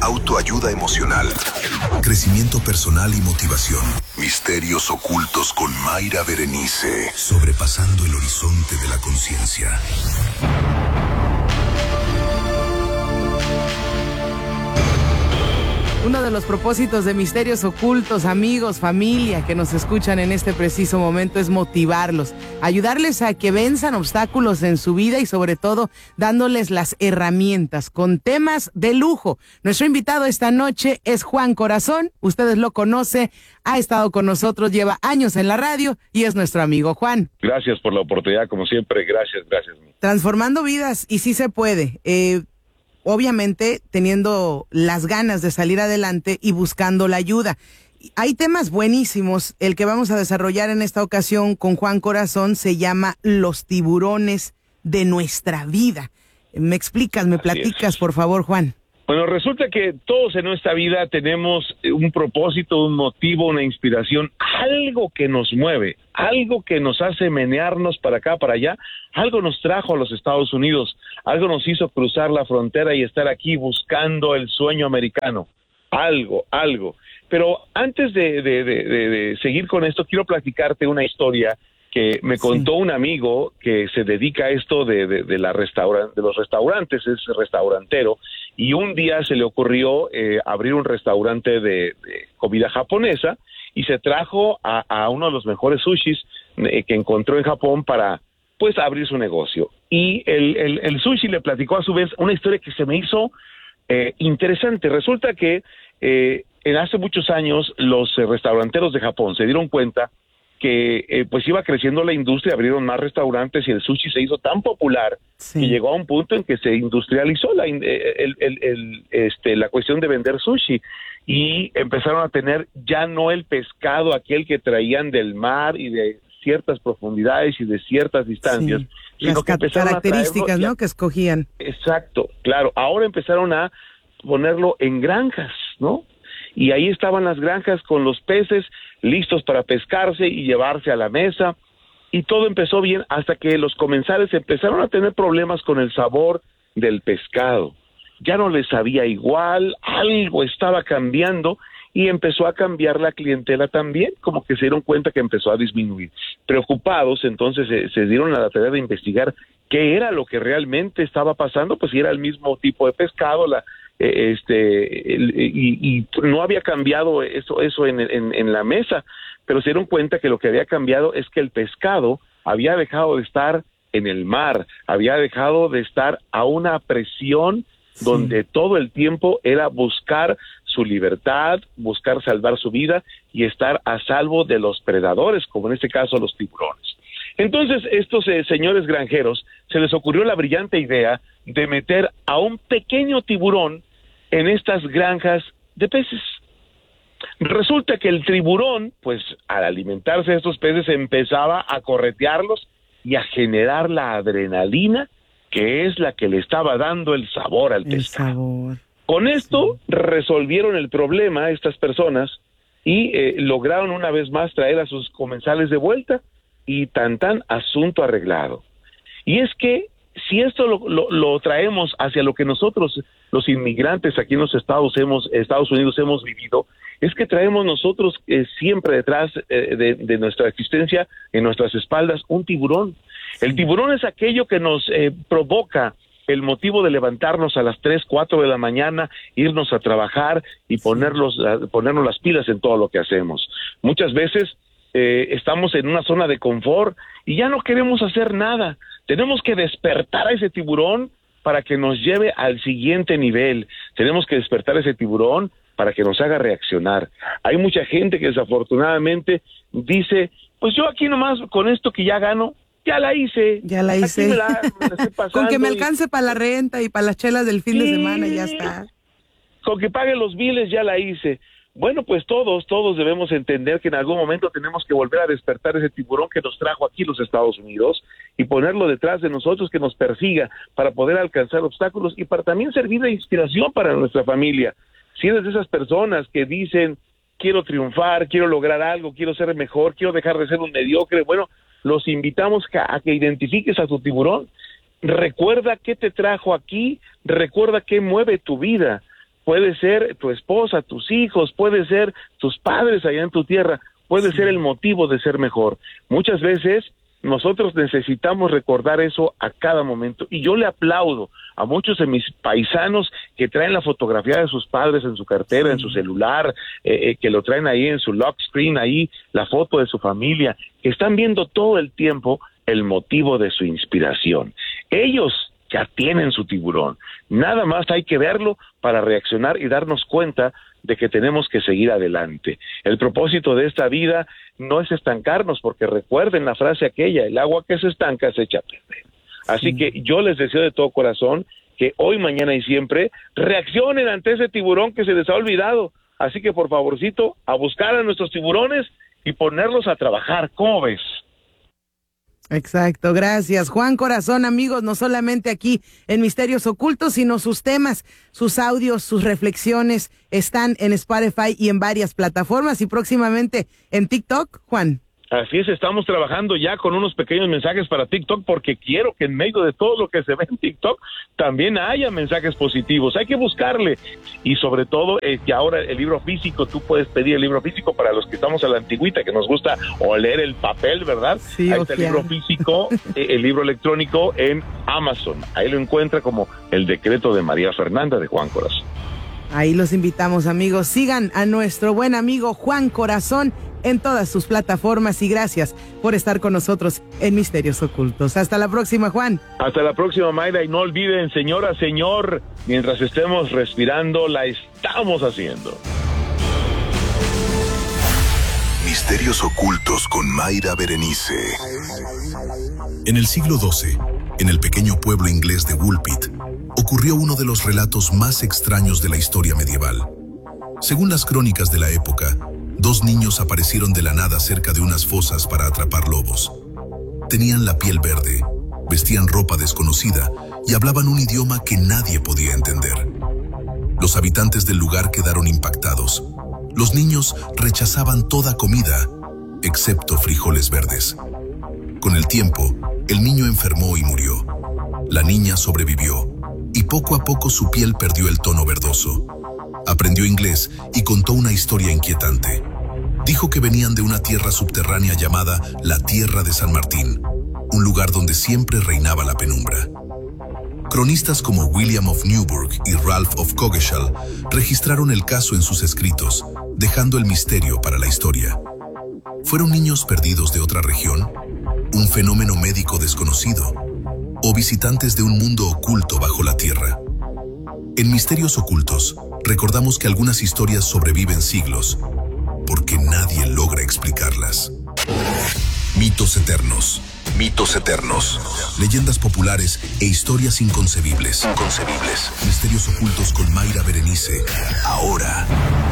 autoayuda emocional, crecimiento personal y motivación. Misterios ocultos con Mayra Berenice, sobrepasando el horizonte de la conciencia. Uno de los propósitos de Misterios Ocultos, amigos, familia que nos escuchan en este preciso momento, es motivarlos, ayudarles a que venzan obstáculos en su vida y sobre todo dándoles las herramientas con temas de lujo. Nuestro invitado esta noche es Juan Corazón, ustedes lo conocen, ha estado con nosotros, lleva años en la radio y es nuestro amigo Juan. Gracias por la oportunidad, como siempre, gracias. Transformando vidas, y sí se puede, obviamente teniendo las ganas de salir adelante y buscando la ayuda. Hay temas buenísimos. El que vamos a desarrollar en esta ocasión con Juan Corazón se llama Los tiburones de nuestra vida. ¿Me explicas, me platicas, por favor, Juan? Bueno, resulta que todos en nuestra vida tenemos un propósito, un motivo, una inspiración, algo que nos mueve, algo que nos hace menearnos para acá, para allá, algo nos trajo a los Estados Unidos, algo nos hizo cruzar la frontera y estar aquí buscando el sueño americano, algo. Pero antes de seguir con esto, quiero platicarte una historia que me contó un amigo que se dedica a esto de los restaurantes, es restaurantero, y un día se le ocurrió abrir un restaurante de comida japonesa y se trajo a uno de los mejores sushis que encontró en Japón para, pues, abrir su negocio. Y el sushi le platicó a su vez una historia que se me hizo interesante. Resulta que hace muchos años los restauranteros de Japón se dieron cuenta que pues iba creciendo la industria, abrieron más restaurantes y el sushi se hizo tan popular que llegó a un punto en que se industrializó la cuestión de vender sushi y empezaron a tener ya no el pescado aquel que traían del mar y de ciertas profundidades y de ciertas distancias, sino las que empezaron características, a ¿no?, que escogían. Exacto, claro. Ahora empezaron a ponerlo en granjas, ¿no? Y ahí estaban las granjas con los peces listos para pescarse y llevarse a la mesa, y todo empezó bien hasta que los comensales empezaron a tener problemas con el sabor del pescado. Ya no les sabía igual, algo estaba cambiando, y empezó a cambiar la clientela también, como que se dieron cuenta que empezó a disminuir. Preocupados, entonces se dieron a la tarea de investigar qué era lo que realmente estaba pasando, pues si era el mismo tipo de pescado, y no había cambiado eso en la mesa, pero se dieron cuenta que lo que había cambiado es que el pescado había dejado de estar en el mar, había dejado de estar a una presión donde todo el tiempo era buscar su libertad, buscar salvar su vida y estar a salvo de los predadores, como en este caso los tiburones. Entonces, estos señores granjeros se les ocurrió la brillante idea de meter a un pequeño tiburón en estas granjas de peces. Resulta que el tiburón, pues al alimentarse de estos peces, empezaba a corretearlos y a generar la adrenalina, que es la que le estaba dando el sabor al pescado. Con esto resolvieron el problema estas personas y lograron una vez más traer a sus comensales de vuelta, y tan asunto arreglado. Y es que si esto lo traemos hacia lo que nosotros, los inmigrantes aquí en los Estados Unidos hemos vivido, es que traemos nosotros siempre detrás de nuestra existencia, en nuestras espaldas, un tiburón. El tiburón es aquello que nos provoca el motivo de levantarnos a las 3, 4 de la mañana, irnos a trabajar y ponernos las pilas en todo lo que hacemos. Muchas veces estamos en una zona de confort y ya no queremos hacer nada. Tenemos que despertar a ese tiburón para que nos lleve al siguiente nivel. Tenemos que despertar a ese tiburón para que nos haga reaccionar. Hay mucha gente que desafortunadamente dice, pues yo aquí nomás con esto que ya gano, ya la hice. Ya la hice. Me la estoy pasando. Con que me alcance para la renta y para las chelas del fin de semana, ya está. Con que pague los biles, ya la hice. Bueno, pues todos debemos entender que en algún momento tenemos que volver a despertar ese tiburón que nos trajo aquí los Estados Unidos y ponerlo detrás de nosotros, que nos persiga para poder alcanzar obstáculos y para también servir de inspiración para nuestra familia. Si eres de esas personas que dicen, quiero triunfar, quiero lograr algo, quiero ser mejor, quiero dejar de ser un mediocre, bueno, los invitamos a que identifiques a tu tiburón. Recuerda qué te trajo aquí, recuerda qué mueve tu vida. puede ser tu esposa, tus hijos, puede ser tus padres allá en tu tierra, puede ser el motivo de ser mejor. Muchas veces nosotros necesitamos recordar eso a cada momento, y yo le aplaudo a muchos de mis paisanos que traen la fotografía de sus padres en su cartera, en su celular, que lo traen ahí en su lock screen, ahí la foto de su familia, que están viendo todo el tiempo el motivo de su inspiración. Ellos ya tienen su tiburón, nada más hay que verlo para reaccionar y darnos cuenta de que tenemos que seguir adelante. El propósito de esta vida no es estancarnos, porque recuerden la frase aquella, el agua que se estanca se echa a perder. Así que yo les deseo de todo corazón que hoy, mañana y siempre reaccionen ante ese tiburón que se les ha olvidado. Así que por favorcito, a buscar a nuestros tiburones y ponerlos a trabajar. ¿Cómo ves? Exacto, gracias Juan Corazón. Amigos, no solamente aquí en Misterios Ocultos, sino sus temas, sus audios, sus reflexiones están en Spotify y en varias plataformas, y próximamente en TikTok, Juan. Así es, estamos trabajando ya con unos pequeños mensajes para TikTok, porque quiero que en medio de todo lo que se ve en TikTok también haya mensajes positivos. Hay que buscarle, y sobre todo que ahora el libro físico, tú puedes pedir el libro físico para los que estamos a la antigüita, que nos gusta leer el papel, ¿verdad? Sí, ahí está el libro físico, el libro electrónico en Amazon. Ahí lo encuentra como El Decreto de María Fernanda de Juan Corazón. Ahí los invitamos, amigos. Sigan a nuestro buen amigo Juan Corazón en todas sus plataformas, y gracias por estar con nosotros en Misterios Ocultos. Hasta la próxima, Juan. Hasta la próxima, Mayra, y no olviden, señora, señor, mientras estemos respirando, la estamos haciendo. Misterios Ocultos con Mayra Berenice. En el siglo XII, en el pequeño pueblo inglés de Woolpit, ocurrió uno de los relatos más extraños de la historia medieval. Según las crónicas de la época, 2 niños aparecieron de la nada cerca de unas fosas para atrapar lobos. Tenían la piel verde, vestían ropa desconocida y hablaban un idioma que nadie podía entender. Los habitantes del lugar quedaron impactados. Los niños rechazaban toda comida, excepto frijoles verdes. Con el tiempo, el niño enfermó y murió. La niña sobrevivió, y poco a poco su piel perdió el tono verdoso. Aprendió inglés y contó una historia inquietante. Dijo que venían de una tierra subterránea llamada la Tierra de San Martín, un lugar donde siempre reinaba la penumbra. Cronistas como William of Newburgh y Ralph of Coggeshall registraron el caso en sus escritos, dejando el misterio para la historia. ¿Fueron niños perdidos de otra región? ¿Un fenómeno médico desconocido? ¿O visitantes de un mundo oculto bajo la tierra? En Misterios Ocultos, recordamos que algunas historias sobreviven siglos, porque nadie logra explicarlas. Mitos eternos. Mitos eternos. Leyendas populares e historias inconcebibles. Misterios Ocultos con Mayra Berenice. Ahora.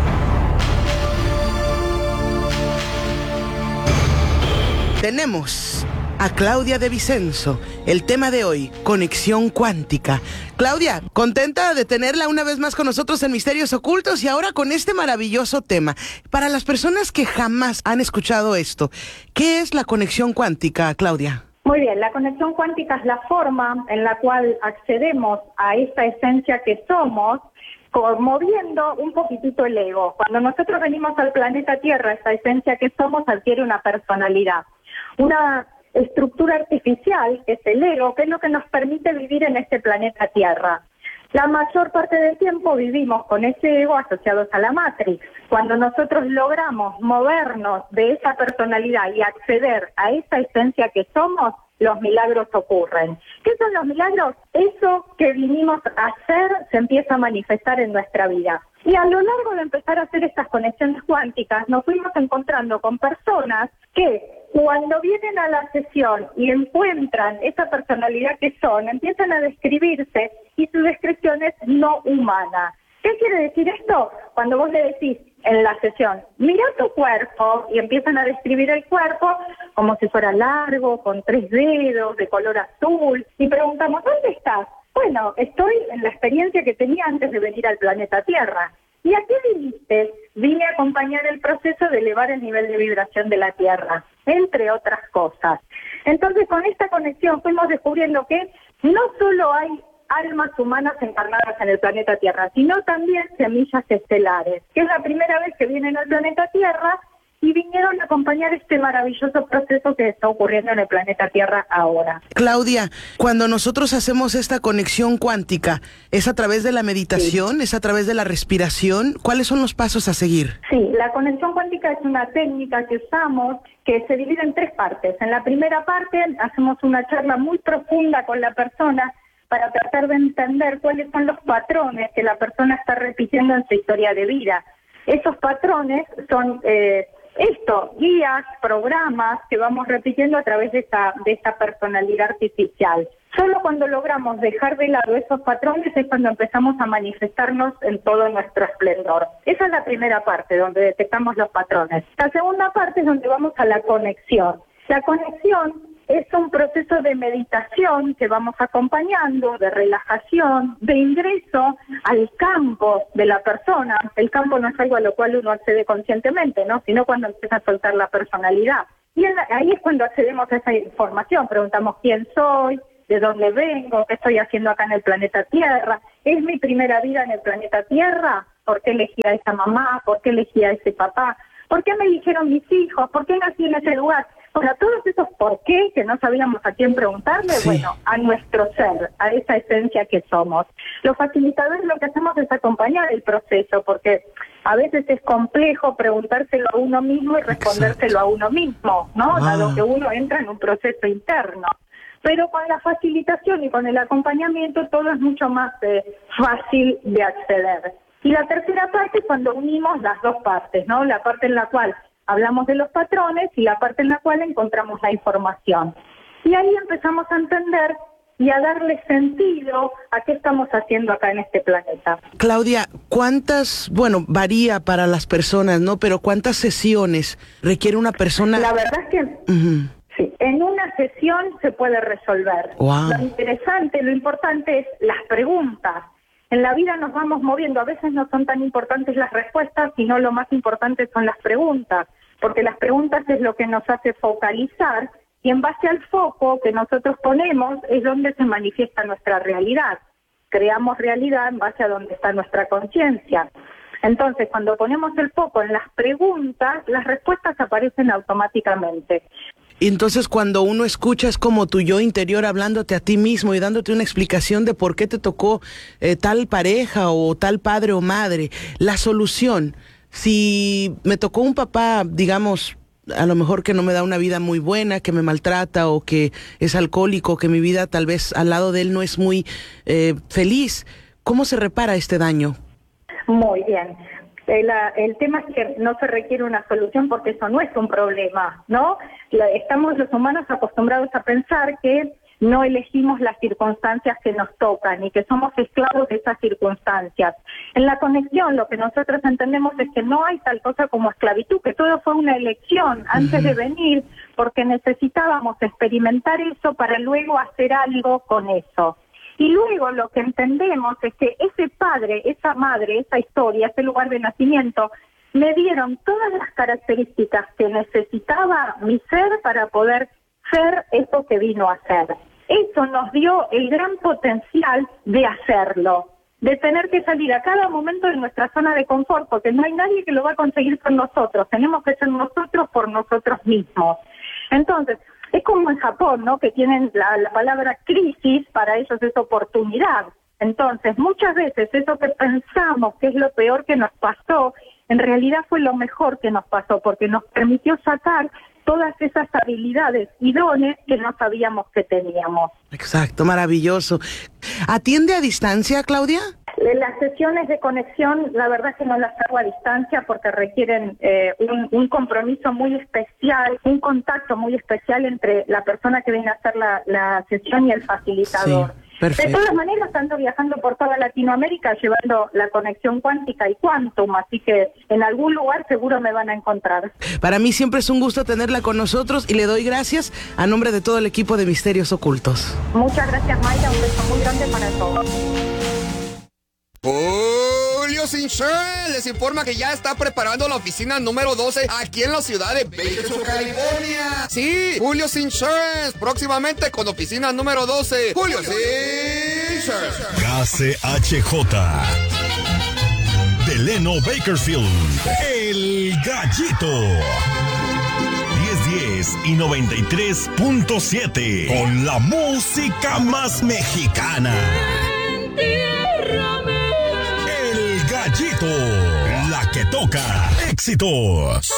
Tenemos a Claudia de Vicenzo. El tema de hoy, conexión cuántica. Claudia, contenta de tenerla una vez más con nosotros en Misterios Ocultos, y ahora con este maravilloso tema. Para las personas que jamás han escuchado esto, ¿qué es la conexión cuántica, Claudia? Muy bien, la conexión cuántica es la forma en la cual accedemos a esta esencia que somos, moviendo un poquitito el ego. Cuando nosotros venimos al planeta Tierra, esta esencia que somos adquiere una personalidad, una estructura artificial, que es el ego, que es lo que nos permite vivir en este planeta Tierra. La mayor parte del tiempo vivimos con ese ego asociados a la Matrix. Cuando nosotros logramos movernos de esa personalidad y acceder a esa esencia que somos, los milagros ocurren. ¿Qué son los milagros? Eso que vinimos a hacer se empieza a manifestar en nuestra vida. Y a lo largo de empezar a hacer estas conexiones cuánticas, nos fuimos encontrando con personas que cuando vienen a la sesión y encuentran esa personalidad que son, empiezan a describirse y su descripción es no humana. ¿Qué quiere decir esto? Cuando vos le decís en la sesión, mira tu cuerpo, y empiezan a describir el cuerpo como si fuera largo, con 3 dedos, de color azul, y preguntamos, ¿dónde estás? Bueno, estoy en la experiencia que tenía antes de venir al planeta Tierra. ¿Y a qué viniste? Vine a acompañar el proceso de elevar el nivel de vibración de la Tierra, entre otras cosas. Entonces, con esta conexión fuimos descubriendo que no solo hay almas humanas encarnadas en el planeta Tierra, sino también semillas estelares, que es la primera vez que vienen al planeta Tierra y vinieron a acompañar este maravilloso proceso que está ocurriendo en el planeta Tierra ahora. Claudia, cuando nosotros hacemos esta conexión cuántica, ¿es a través de la meditación? Sí. ¿Es a través de la respiración? ¿Cuáles son los pasos a seguir? Sí, la conexión cuántica es una técnica que usamos que se divide en 3 partes. En la primera parte hacemos una charla muy profunda con la persona para tratar de entender cuáles son los patrones que la persona está repitiendo en su historia de vida. Esos patrones son guías, programas que vamos repitiendo a través de esta personalidad artificial. Solo cuando logramos dejar de lado esos patrones es cuando empezamos a manifestarnos en todo nuestro esplendor. Esa es la primera parte, donde detectamos los patrones. La segunda parte es donde vamos a la conexión. La conexión es un proceso de meditación que vamos acompañando, de relajación, de ingreso al campo de la persona. El campo no es algo a lo cual uno accede conscientemente, ¿no? Sino cuando empieza a soltar la personalidad. Y ahí es cuando accedemos a esa información. Preguntamos quién soy, de dónde vengo, qué estoy haciendo acá en el planeta Tierra. ¿Es mi primera vida en el planeta Tierra? ¿Por qué elegí a esa mamá? ¿Por qué elegí a ese papá? ¿Por qué me eligieron mis hijos? ¿Por qué nací en ese lugar? Para todos esos por qué que no sabíamos a quién preguntarle, sí. Bueno, a nuestro ser, a esa esencia que somos. Los facilitadores lo que hacemos es acompañar el proceso, porque a veces es complejo preguntárselo a uno mismo y respondérselo a uno mismo, ¿no? Dado que uno entra en un proceso interno. Pero con la facilitación y con el acompañamiento todo es mucho más fácil de acceder. Y la tercera parte es cuando unimos las 2 partes, ¿no? La parte en la cual hablamos de los patrones y la parte en la cual encontramos la información. Y ahí empezamos a entender y a darle sentido a qué estamos haciendo acá en este planeta. Claudia, varía para las personas, ¿no? Pero ¿cuántas sesiones requiere una persona? La verdad es que sí, en una sesión se puede resolver. Wow. Lo importante es las preguntas. En la vida nos vamos moviendo, a veces no son tan importantes las respuestas, sino lo más importante son las preguntas, porque las preguntas es lo que nos hace focalizar y en base al foco que nosotros ponemos es donde se manifiesta nuestra realidad. Creamos realidad en base a donde está nuestra conciencia. Entonces, cuando ponemos el foco en las preguntas, las respuestas aparecen automáticamente. Y entonces cuando uno escucha es como tu yo interior hablándote a ti mismo y dándote una explicación de por qué te tocó tal pareja o tal padre o madre. La solución, si me tocó un papá, digamos, a lo mejor que no me da una vida muy buena, que me maltrata o que es alcohólico, que mi vida tal vez al lado de él no es muy feliz, ¿cómo se repara este daño? Muy bien. El tema es que no se requiere una solución porque eso no es un problema, ¿no? Estamos los humanos acostumbrados a pensar que no elegimos las circunstancias que nos tocan y que somos esclavos de esas circunstancias. En la conexión lo que nosotros entendemos es que no hay tal cosa como esclavitud, que todo fue una elección antes de venir porque necesitábamos experimentar eso para luego hacer algo con eso. Y luego lo que entendemos es que ese padre, esa madre, esa historia, ese lugar de nacimiento, me dieron todas las características que necesitaba mi ser para poder ser eso que vino a ser. Eso nos dio el gran potencial de hacerlo, de tener que salir a cada momento de nuestra zona de confort, porque no hay nadie que lo va a conseguir con nosotros, tenemos que ser nosotros por nosotros mismos. Entonces, es como en Japón, ¿no? Que tienen la palabra crisis, para ellos es oportunidad. Entonces, muchas veces eso que pensamos que es lo peor que nos pasó, en realidad fue lo mejor que nos pasó, porque nos permitió sacar todas esas habilidades y dones que no sabíamos que teníamos. Exacto, maravilloso. ¿Atiende a distancia, Claudia? Las sesiones de conexión, la verdad es que no las hago a distancia porque requieren un compromiso muy especial, un contacto muy especial entre la persona que viene a hacer la sesión y el facilitador. Sí. Perfecto. De todas maneras, ando viajando por toda Latinoamérica llevando la conexión cuántica y quantum, así que en algún lugar seguro me van a encontrar. Para mí siempre es un gusto tenerla con nosotros y le doy gracias a nombre de todo el equipo de Misterios Ocultos. Muchas gracias, Mayra, un beso muy grande para todos. Julio Sinchón les informa que ya está preparando la oficina número 12 aquí en la ciudad de Bakersfield, California. Sí, Julio Sinchón, próximamente con oficina número 12. Julio Sinchón. Producer. KCHJ. Deleno Bakersfield. El Gallito. 1010 y 93.7. Con la música más mexicana. El Gallito. La que toca éxitos.